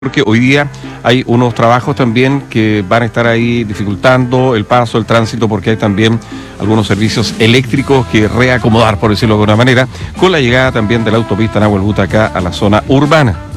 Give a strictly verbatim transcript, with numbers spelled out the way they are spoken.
Porque hoy día hay unos trabajos también que van a estar ahí dificultando el paso, el tránsito, porque hay también algunos servicios eléctricos que reacomodar, por decirlo de alguna manera, con la llegada también de la autopista Nahuelbuta acá a la zona urbana.